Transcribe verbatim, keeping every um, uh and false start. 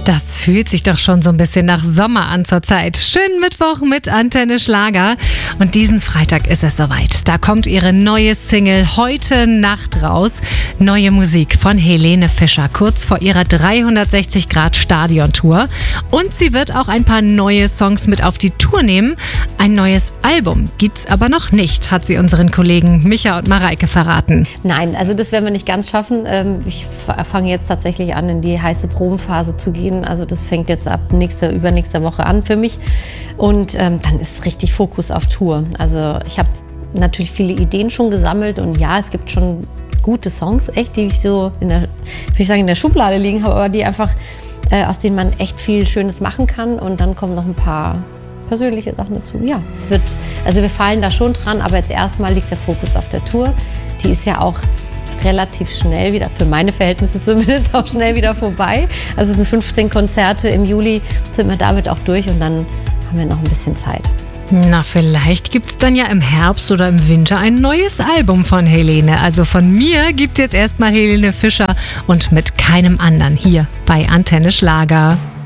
Das fühlt sich doch schon so ein bisschen nach Sommer an zur Zeit. Schönen Mittwoch mit Antenne Schlager. Und diesen Freitag ist es soweit. Da kommt ihre neue Single heute Nacht raus. Neue Musik von Helene Fischer, kurz vor ihrer dreihundertsechzig Grad Stadion-Tour. Und sie wird auch ein paar neue Songs mit auf die Tour nehmen. Ein neues Album gibt's aber noch nicht, hat sie unseren Kollegen Micha und Mareike verraten. Nein, also das werden wir nicht ganz schaffen. Ich fange jetzt tatsächlich an, in die heiße Probenphase zu gehen. Also das fängt jetzt ab nächster, übernächster Woche an für mich. Und ähm, dann ist richtig Fokus auf Tour. Also ich habe natürlich viele Ideen schon gesammelt und ja, es gibt schon gute Songs, echt, die ich so in der, will ich sagen, in der Schublade liegen habe, aber die einfach, äh, aus denen man echt viel Schönes machen kann. Und dann kommen noch ein paar persönliche Sachen dazu. Ja, es wird, also wir fallen da schon dran, aber jetzt erstmal liegt der Fokus auf der Tour. Die ist ja auch relativ schnell wieder, für meine Verhältnisse zumindest, auch schnell wieder vorbei. Also es sind fünfzehn Konzerte im Juli, sind wir damit auch durch und dann haben wir noch ein bisschen Zeit. Na, vielleicht gibt's dann ja im Herbst oder im Winter ein neues Album von Helene. Also von mir gibt's jetzt erstmal Helene Fischer und mit keinem anderen hier bei Antenne Schlager.